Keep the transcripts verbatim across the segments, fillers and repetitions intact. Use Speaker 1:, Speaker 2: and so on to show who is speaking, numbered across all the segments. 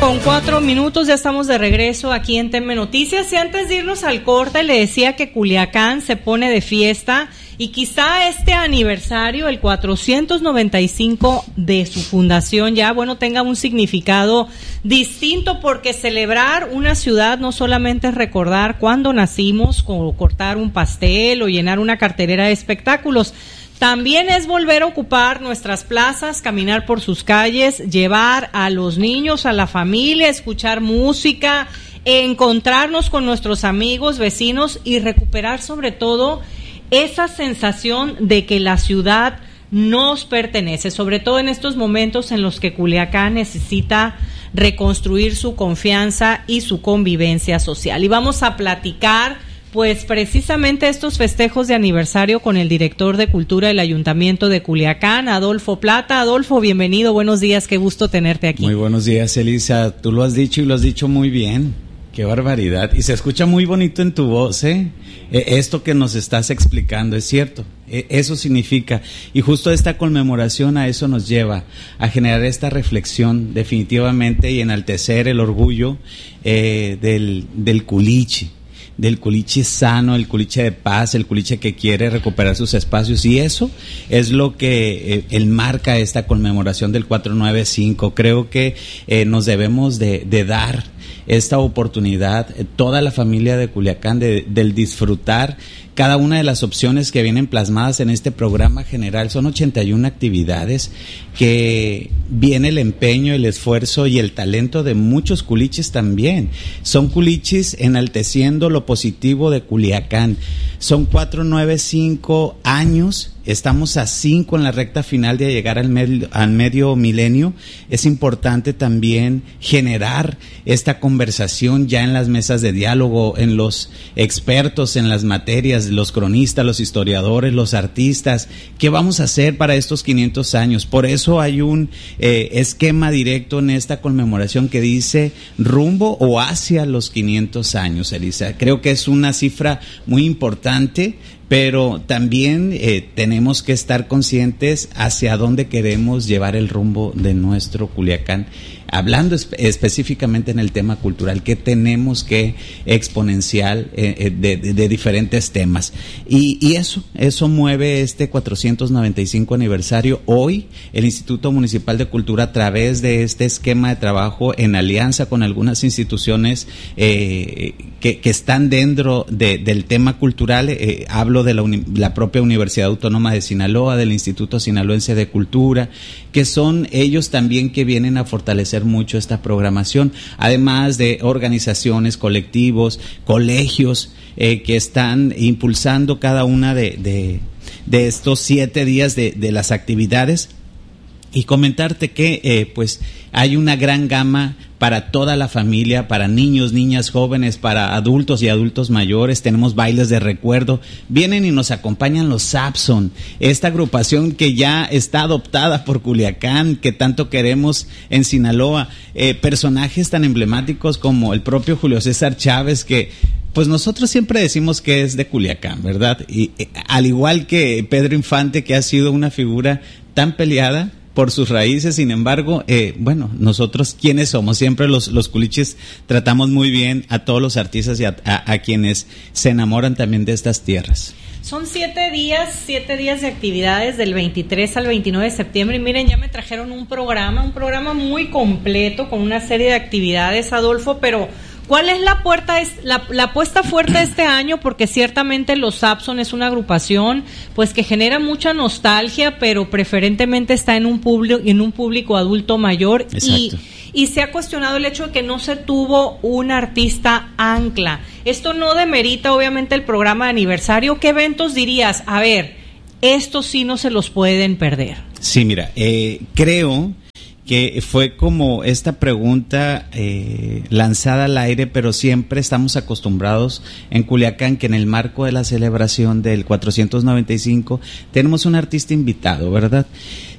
Speaker 1: con cuatro minutos, ya estamos de regreso aquí en T M Noticias. Y antes de irnos al corte, le decía que Culiacán se pone de fiesta y quizá este aniversario, el cuatrocientos noventa y cinco de su fundación, ya, bueno, tenga un significado distinto, porque celebrar una ciudad no solamente es recordar cuándo nacimos, como cortar un pastel o llenar una cartelera de espectáculos. También es volver a ocupar nuestras plazas, caminar por sus calles, llevar a los niños, a la familia, escuchar música, encontrarnos con nuestros amigos, vecinos y recuperar sobre todo esa sensación de que la ciudad nos pertenece, sobre todo en estos momentos en los que Culiacán necesita reconstruir su confianza y su convivencia social. Y vamos a platicar pues precisamente estos festejos de aniversario con el director de Cultura del Ayuntamiento de Culiacán, Adolfo Plata. Adolfo, bienvenido, buenos días, qué gusto tenerte aquí.
Speaker 2: Muy buenos días, Elisa, tú lo has dicho y lo has dicho muy bien, qué barbaridad, y se escucha muy bonito en tu voz, ¿eh? Esto que nos estás explicando es cierto, eso significa, y justo esta conmemoración a eso nos lleva, a generar esta reflexión definitivamente y enaltecer el orgullo eh, del, del culichi. del culiche sano, el culiche de paz, el culiche que quiere recuperar sus espacios, y eso es lo que eh, enmarca esta conmemoración del cuatro nueve cinco. Creo que eh, nos debemos de, de dar esta oportunidad, eh, toda la familia de Culiacán, de, del disfrutar cada una de las opciones que vienen plasmadas en este programa general. Son ochenta y una actividades que viene el empeño, el esfuerzo y el talento de muchos culiches también. Son culiches enalteciendo lo positivo de Culiacán. Son cuatro nueve cinco años, estamos a cinco en la recta final de llegar al medio, al medio milenio. Es importante también generar esta conversación ya en las mesas de diálogo, en los expertos en las materias, los cronistas, los historiadores, los artistas. ¿Qué vamos a hacer para estos quinientos años? Por eso hay un eh, esquema directo en esta conmemoración que dice rumbo o hacia los quinientos años, Elisa. Creo que es una cifra muy importante, pero también eh, tenemos que estar conscientes hacia dónde queremos llevar el rumbo de nuestro Culiacán. Hablando espe- específicamente en el tema cultural, que tenemos que exponenciar eh, de, de, de diferentes temas. Y, y eso, eso mueve este cuatrocientos noventa y cinco aniversario. Hoy, el Instituto Municipal de Cultura, a través de este esquema de trabajo, en alianza con algunas instituciones eh, que, que están dentro de, del tema cultural, eh, hablo de la, uni- la propia Universidad Autónoma de Sinaloa, del Instituto Sinaloense de Cultura, que son ellos también que vienen a fortalecer mucho esta programación, además de organizaciones, colectivos, colegios eh, que están impulsando cada una de, de, de estos siete días de, de las actividades. Y comentarte que eh, pues hay una gran gama para toda la familia, para niños, niñas, jóvenes, para adultos y adultos mayores. Tenemos bailes de recuerdo. Vienen y nos acompañan los Sapson, esta agrupación que ya está adoptada por Culiacán, que tanto queremos en Sinaloa. Eh, personajes tan emblemáticos como el propio Julio César Chávez, que pues nosotros siempre decimos que es de Culiacán, ¿verdad? Y eh, al igual que Pedro Infante, que ha sido una figura tan peleada por sus raíces. Sin embargo, eh, bueno, nosotros ¿quiénes somos? Siempre los, los culiches tratamos muy bien a todos los artistas y a, a, a quienes se enamoran también de estas tierras.
Speaker 1: Son siete días, siete días de actividades del veintitrés al veintinueve de septiembre, y miren, ya me trajeron un programa, un programa muy completo con una serie de actividades, Adolfo, pero ¿cuál es la, puerta, la, la apuesta fuerte de este año? Porque ciertamente los Sapson es una agrupación pues que genera mucha nostalgia, pero preferentemente está en un público, en un público adulto mayor. y, y se ha cuestionado el hecho de que no se tuvo un artista ancla. Esto no demerita obviamente el programa de aniversario. ¿Qué eventos dirías? A ver, estos sí no se los pueden perder.
Speaker 2: Sí, mira, eh, creo que fue como esta pregunta eh, lanzada al aire, pero siempre estamos acostumbrados en Culiacán que en el marco de la celebración del cuatrocientos noventa y cinco tenemos un artista invitado, ¿verdad?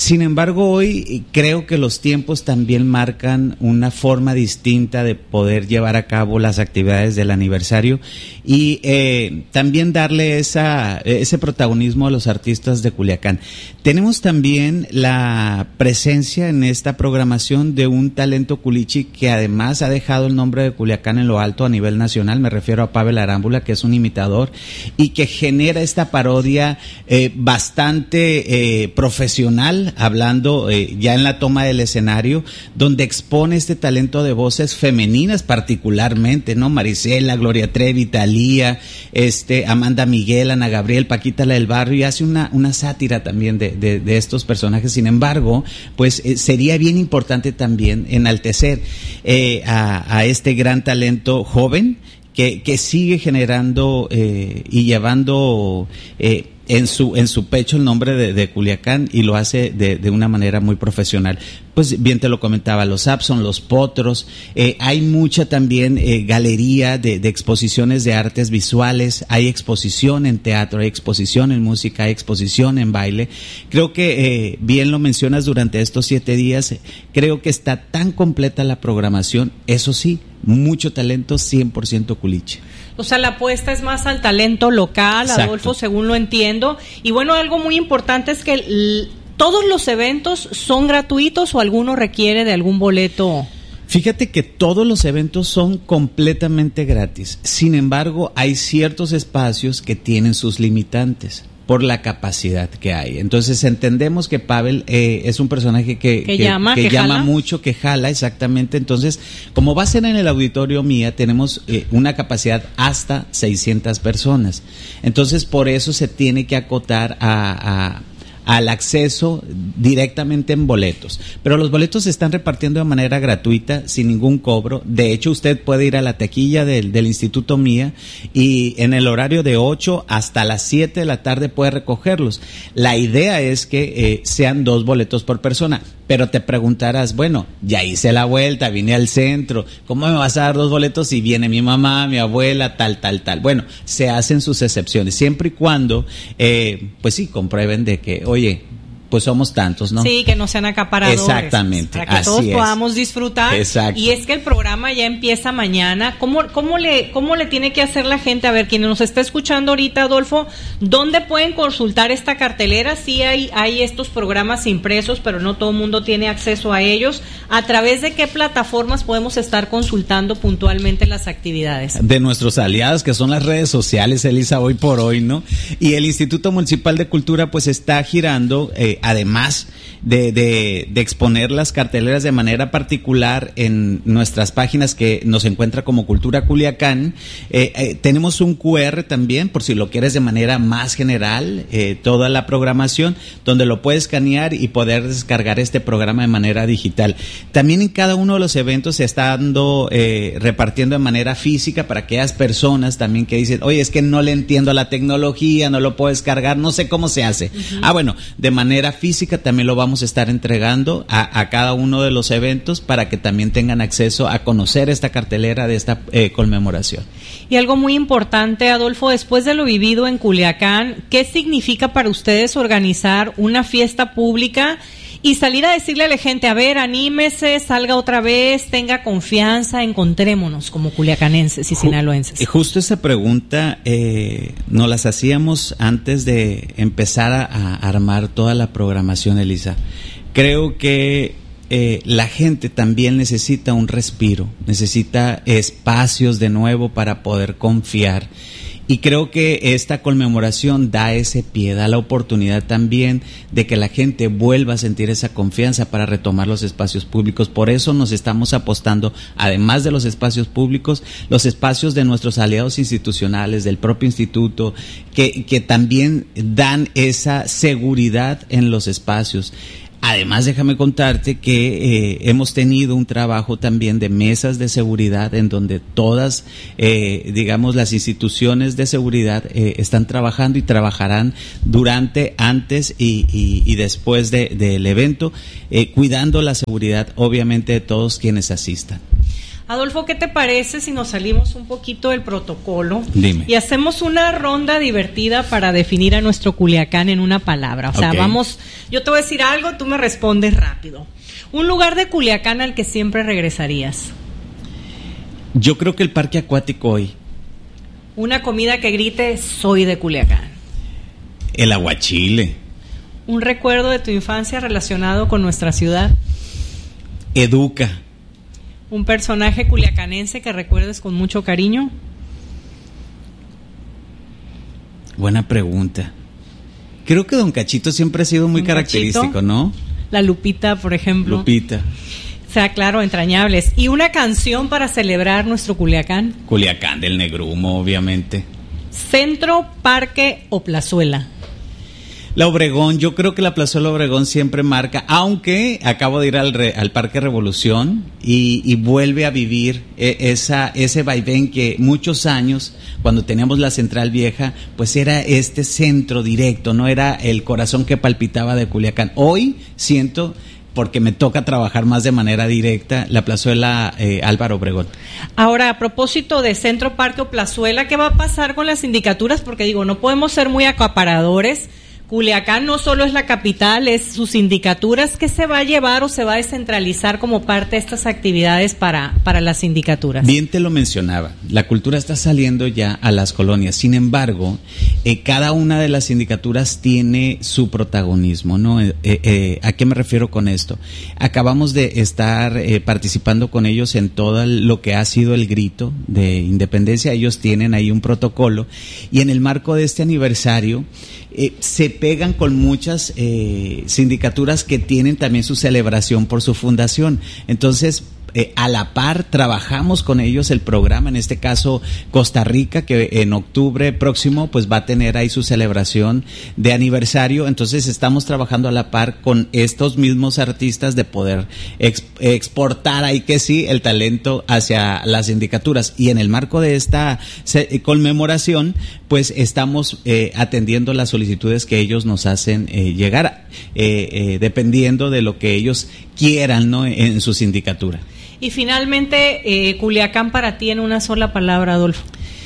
Speaker 2: Sin embargo, hoy creo que los tiempos también marcan una forma distinta de poder llevar a cabo las actividades del aniversario y eh, también darle esa, ese protagonismo a los artistas de Culiacán. Tenemos también la presencia en esta programación de un talento culichi que además ha dejado el nombre de Culiacán en lo alto a nivel nacional. Me refiero a Pavel Arámbula, que es un imitador y que genera esta parodia eh, bastante eh, profesional, hablando eh, ya en la toma del escenario, donde expone este talento de voces femeninas particularmente, ¿no? Marisela, Gloria Trevi, Thalía, este, Amanda Miguel, Ana Gabriel, Paquita la del Barrio, y hace una, una sátira también de, de, de estos personajes. Sin embargo, pues eh, sería bien importante también enaltecer eh, a, a este gran talento joven que, que sigue generando eh, y llevando eh, en su en su pecho el nombre de, de Culiacán, y lo hace de, de una manera muy profesional. Pues bien te lo comentaba, los Abson, los Potros, eh, hay mucha también eh, galería de, de exposiciones de artes visuales, hay exposición en teatro, hay exposición en música, hay exposición en baile. Creo que eh, bien lo mencionas, durante estos siete días, creo que está tan completa la programación, eso sí, mucho talento cien por ciento culiche.
Speaker 1: O sea, la apuesta es más al talento local, Exacto. Adolfo, según lo entiendo. Y bueno, algo muy importante es que l- todos los eventos son gratuitos o alguno requiere de algún boleto.
Speaker 2: Fíjate que todos los eventos son completamente gratis. Sin embargo, hay ciertos espacios que tienen sus limitantes por la capacidad que hay. Entonces entendemos que Pavel eh, es un personaje que,
Speaker 1: que,
Speaker 2: que
Speaker 1: llama,
Speaker 2: que
Speaker 1: que
Speaker 2: llama
Speaker 1: jala.
Speaker 2: mucho, que jala, exactamente. Entonces, como va a ser en el auditorio Mía, tenemos eh, una capacidad hasta seiscientas personas. Entonces, por eso se tiene que acotar a... a al acceso directamente en boletos, pero los boletos se están repartiendo de manera gratuita, sin ningún cobro. De hecho, usted puede ir a la taquilla del, del Instituto Mía y en el horario de ocho hasta las siete de la tarde puede recogerlos. La idea es que eh, sean dos boletos por persona, pero te preguntarás, bueno, ya hice la vuelta, vine al centro, ¿cómo me vas a dar dos boletos si viene mi mamá, mi abuela, tal, tal, tal? Bueno, se hacen sus excepciones, siempre y cuando, eh, pues sí, comprueben de que, oye, pues somos tantos, ¿no?
Speaker 1: Sí, que no sean acaparadores.
Speaker 2: Exactamente.
Speaker 1: Para que
Speaker 2: así
Speaker 1: todos
Speaker 2: es.
Speaker 1: podamos disfrutar.
Speaker 2: Exacto.
Speaker 1: Y es que el programa ya empieza mañana. ¿Cómo, cómo, le, ¿Cómo le tiene que hacer la gente? A ver, quien nos está escuchando ahorita, Adolfo, ¿dónde pueden consultar esta cartelera? Sí hay, hay estos programas impresos, pero no todo el mundo tiene acceso a ellos. ¿A través de qué plataformas podemos estar consultando puntualmente las actividades?
Speaker 2: De nuestros aliados, que son las redes sociales, Elisa, hoy por hoy, ¿no? Y el Instituto Municipal de Cultura, pues está girando... Eh, además de, de, de exponer las carteleras de manera particular en nuestras páginas, que nos encuentra como Cultura Culiacán, eh, eh, tenemos un cu erre también, por si lo quieres de manera más general, eh, toda la programación, donde lo puedes escanear y poder descargar este programa de manera digital. También en cada uno de los eventos se está dando, eh, repartiendo de manera física para aquellas personas también que dicen, oye, es que no le entiendo a la tecnología, no lo puedo descargar, no sé cómo se hace. Uh-huh. Ah, bueno, de manera física también lo vamos a estar entregando a, a cada uno de los eventos para que también tengan acceso a conocer esta cartelera de esta eh, conmemoración.
Speaker 1: Y algo muy importante, Adolfo, después de lo vivido en Culiacán, ¿qué significa para ustedes organizar una fiesta pública y salir a decirle a la gente, a ver, anímese, salga otra vez, tenga confianza, encontrémonos como culiacanenses y sinaloenses?
Speaker 2: Justo esa pregunta eh, nos las hacíamos antes de empezar a, a armar toda la programación, Elisa. Creo que eh, la gente también necesita un respiro, necesita espacios de nuevo para poder confiar. Y creo que esta conmemoración da ese pie, da la oportunidad también de que la gente vuelva a sentir esa confianza para retomar los espacios públicos. Por eso nos estamos apostando, además de los espacios públicos, los espacios de nuestros aliados institucionales, del propio instituto, que, que también dan esa seguridad en los espacios. Además, déjame contarte que eh, hemos tenido un trabajo también de mesas de seguridad en donde todas, eh, digamos, las instituciones de seguridad eh, están trabajando y trabajarán durante, antes y, y, y después de, del evento, eh, cuidando la seguridad, obviamente, de todos quienes asistan.
Speaker 1: Adolfo, ¿qué te parece si nos salimos un poquito del protocolo?
Speaker 2: Dime.
Speaker 1: Y hacemos una ronda divertida para definir a nuestro Culiacán en una palabra? O sea,
Speaker 2: okay.
Speaker 1: vamos, yo te voy a decir algo, tú me respondes rápido. Un lugar de Culiacán al que siempre regresarías.
Speaker 2: Yo creo que el parque acuático hoy.
Speaker 1: Una comida que grite, soy de Culiacán.
Speaker 2: El aguachile.
Speaker 1: Un recuerdo de tu infancia relacionado con nuestra ciudad.
Speaker 2: Educa.
Speaker 1: Un personaje culiacanense que recuerdes con mucho cariño.
Speaker 2: Buena pregunta. Creo que Don Cachito siempre ha sido muy
Speaker 1: Don
Speaker 2: característico,
Speaker 1: Cachito,
Speaker 2: ¿no?
Speaker 1: La Lupita, por ejemplo.
Speaker 2: Lupita.
Speaker 1: O sea, claro, entrañables. ¿Y una canción para celebrar nuestro Culiacán?
Speaker 2: Culiacán del Negrumo, obviamente.
Speaker 1: ¿Centro, parque o plazuela?
Speaker 2: La Obregón, yo creo que la plazuela Obregón siempre marca, aunque acabo de ir al, re, al Parque Revolución y, y vuelve a vivir esa, ese vaivén que muchos años, cuando teníamos la Central Vieja, pues era este centro directo, no era el corazón que palpitaba de Culiacán. Hoy siento, porque me toca trabajar más de manera directa, la plazuela eh, Álvaro Obregón.
Speaker 1: Ahora, a propósito de centro, parque o plazuela, ¿qué va a pasar con las sindicaturas? Porque digo, no podemos ser muy acaparadores. Culiacán no solo es la capital, es sus sindicaturas. ¿Qué se va a llevar o se va a descentralizar como parte de estas actividades para, para las sindicaturas?
Speaker 2: Bien te lo mencionaba, la cultura está saliendo ya a las colonias. Sin embargo, eh, cada una de las sindicaturas tiene su protagonismo, ¿no? Eh, eh, ¿A qué me refiero con esto? Acabamos de estar eh, participando con ellos en todo lo que ha sido el grito de independencia. Ellos tienen ahí un protocolo y en el marco de este aniversario eh, se pegan con muchas eh, sindicaturas que tienen también su celebración por su fundación. Entonces, eh, a la par trabajamos con ellos el programa, en este caso Costa Rica, que en octubre próximo pues va a tener ahí su celebración de aniversario. Entonces estamos trabajando a la par con estos mismos artistas de poder ex, exportar ahí que sí el talento hacia las sindicaturas, y en el marco de esta se, conmemoración pues estamos eh, atendiendo las solicitudes que ellos nos hacen eh, llegar eh, eh, dependiendo de lo que ellos quieran, ¿no?, en, en su sindicatura.
Speaker 1: Y finalmente, eh, Culiacán para ti en una sola palabra, Adolfo.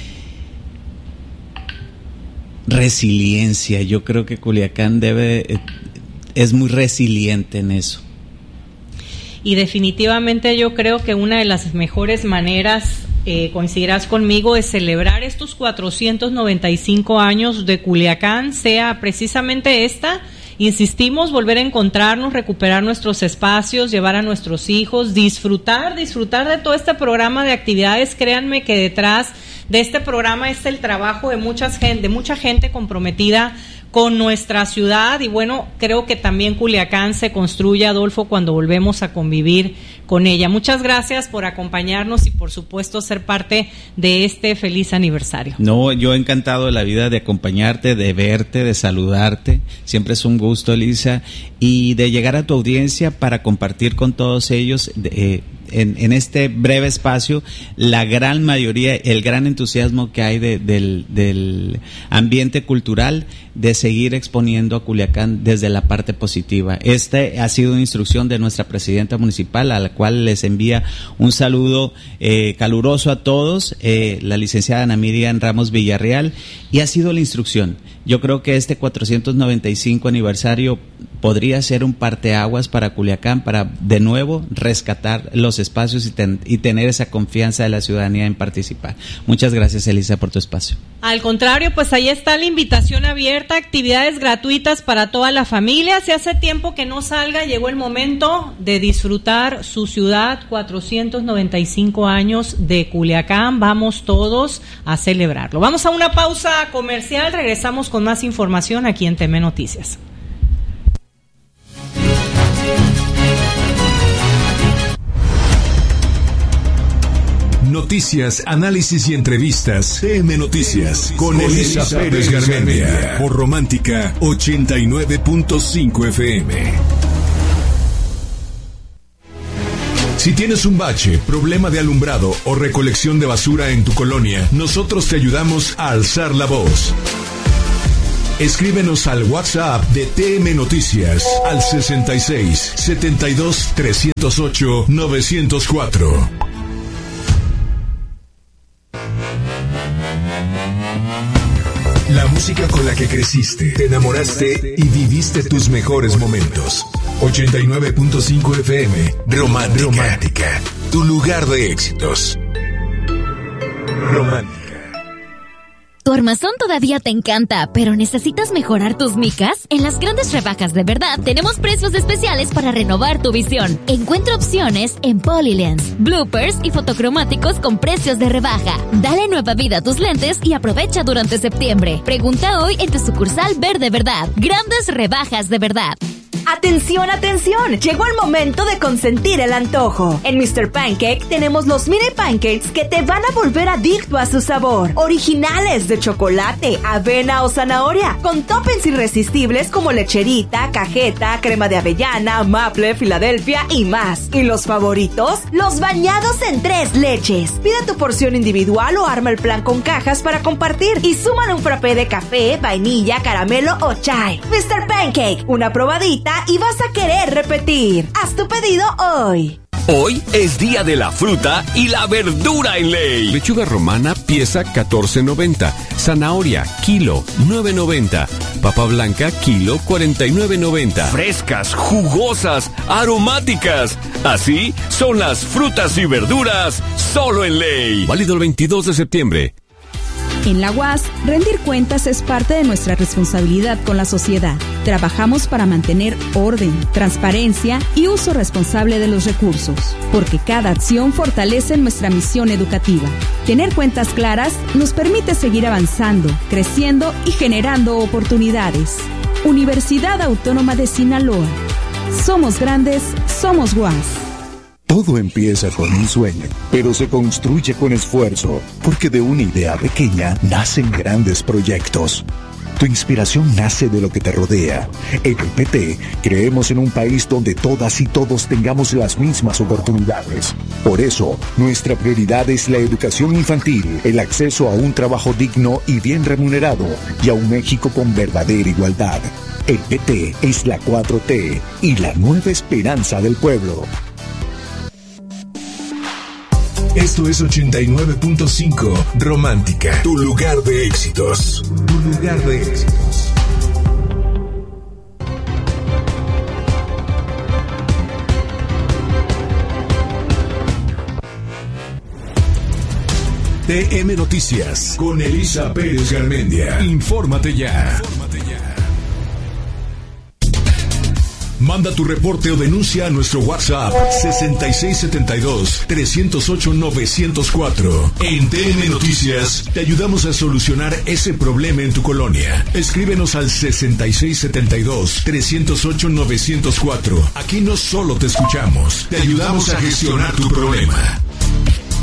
Speaker 2: Resiliencia. Yo creo que Culiacán debe eh, es muy resiliente en eso.
Speaker 1: Y definitivamente yo creo que una de las mejores maneras, eh, coincidirás conmigo, es celebrar estos cuatrocientos noventa y cinco años de Culiacán, sea precisamente esta. Insistimos, volver a encontrarnos, recuperar nuestros espacios, llevar a nuestros hijos, disfrutar, disfrutar de todo este programa de actividades. Créanme que detrás de este programa es el trabajo de mucha gente, de mucha gente comprometida con nuestra ciudad, y bueno, creo que también Culiacán se construye, Adolfo, cuando volvemos a convivir con ella. Muchas gracias por acompañarnos y por supuesto ser parte de este feliz aniversario. No,
Speaker 2: yo encantado de la vida de acompañarte, de verte, de saludarte. Siempre es un gusto, Elisa, y de llegar a tu audiencia para compartir con todos ellos eh, En, en este breve espacio la gran mayoría, el gran entusiasmo que hay de, del, del ambiente cultural, de seguir exponiendo a Culiacán desde la parte positiva. Esta ha sido una instrucción de nuestra presidenta municipal, a la cual les envía un saludo eh, caluroso a todos, eh, la licenciada Ana Miriam Ramos Villarreal, y ha sido la instrucción. Yo creo que este cuatrocientos noventa y cinco aniversario podría ser un parteaguas para Culiacán, para de nuevo rescatar los espacios y, ten, y tener esa confianza de la ciudadanía en participar. Muchas gracias, Elisa, por tu espacio.
Speaker 1: Al contrario, pues ahí está la invitación abierta, actividades gratuitas para toda la familia. Si hace tiempo que no salga, llegó el momento de disfrutar su ciudad, cuatrocientos noventa y cinco años de Culiacán. Vamos todos a celebrarlo. Vamos a una pausa comercial, regresamos con más información aquí en T M Noticias.
Speaker 3: Noticias, análisis y entrevistas. T M Noticias con Elisa Pérez Garmendia por Romántica ochenta y nueve punto cinco F M. Si tienes un bache, problema de alumbrado o recolección de basura en tu colonia, nosotros te ayudamos a alzar la voz. Escríbenos al WhatsApp de T M Noticias al sesenta y seis, setenta y dos, trescientos ocho, novecientos cuatro. música con la que creciste, te enamoraste y viviste tus mejores momentos. ochenta y nueve punto cinco F M, Romántica. Romántica, tu lugar de éxitos. Romántica.
Speaker 4: ¿Tu armazón todavía te encanta, pero necesitas mejorar tus micas? En las grandes rebajas de verdad tenemos precios especiales para renovar tu visión. Encuentra opciones en Polylens, bloopers y fotocromáticos con precios de rebaja. Dale nueva vida a tus lentes y aprovecha durante septiembre. Pregunta hoy en tu sucursal Verde Verdad. Grandes rebajas de verdad.
Speaker 5: ¡Atención, atención! Llegó el momento de consentir el antojo. En mister Pancake tenemos los mini pancakes que te van a volver adicto a su sabor. Originales de chocolate, avena o zanahoria, con toppings irresistibles como lecherita, cajeta, crema de avellana, maple, Filadelfia y más. ¿Y los favoritos? Los bañados en tres leches. Pide tu porción individual o arma el plan con cajas para compartir. Y súmale un frappé de café, vainilla, caramelo o chai. mister Pancake, una probadita y vas a querer repetir. Haz tu pedido hoy.
Speaker 6: Hoy es día de la fruta y la verdura en Ley. Lechuga romana, pieza catorce noventa. Zanahoria, kilo nueve noventa. Papa blanca, kilo cuarenta y nueve noventa. Frescas, jugosas, aromáticas. Así son las frutas y verduras solo en Ley. Válido el veintidós de septiembre.
Speaker 7: En la U A S, rendir cuentas es parte de nuestra responsabilidad con la sociedad. Trabajamos para mantener orden, transparencia y uso responsable de los recursos, porque cada acción fortalece nuestra misión educativa. Tener cuentas claras nos permite seguir avanzando, creciendo y generando oportunidades. Universidad Autónoma de Sinaloa. Somos grandes, somos U A S.
Speaker 8: Todo empieza con un sueño, pero se construye con esfuerzo, porque de una idea pequeña nacen grandes proyectos. Tu inspiración nace de lo que te rodea. En el P T creemos en un país donde todas y todos tengamos las mismas oportunidades. Por eso, nuestra prioridad es la educación infantil, el acceso a un trabajo digno y bien remunerado, y a un México con verdadera igualdad. El P T es la cuatro T y la nueva esperanza del pueblo.
Speaker 3: Esto es ochenta y nueve punto cinco Romántica, tu lugar de éxitos. Tu lugar de éxitos. T M Noticias con Elisa Pérez Garmendia. Infórmate ya. Infórmate ya. Manda tu reporte o denuncia a nuestro WhatsApp sesenta y seis setenta y dos, trescientos ocho, novecientos cuatro. En T M Noticias te ayudamos a solucionar ese problema en tu colonia. Escríbenos al sesenta y seis setenta y dos, trescientos ocho, novecientos cuatro. Aquí no solo te escuchamos, te ayudamos a gestionar tu problema.